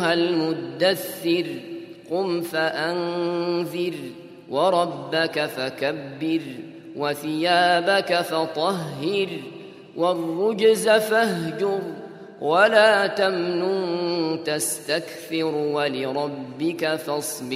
أيها المدثر قم فأنذر وربك فكبر وثيابك فطهر والرجز فاهجر ولا تمنن تستكثر ولربك فاصبر